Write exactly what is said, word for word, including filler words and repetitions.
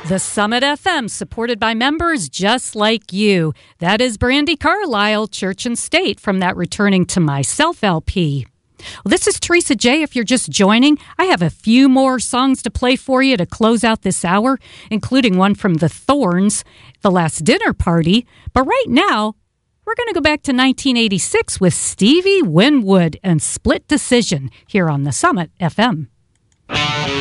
The Summit F M, supported by members just like you. That is Brandi Carlile, Church and State, from that Returning to Myself L P. Well, this is Teresa J. If you're just joining, I have a few more songs to play for you to close out this hour, including one from The Thorns, The Last Dinner Party. But right now, we're going to go back to nineteen eighty-six with Stevie Winwood and Split Decision here on the Summit F M.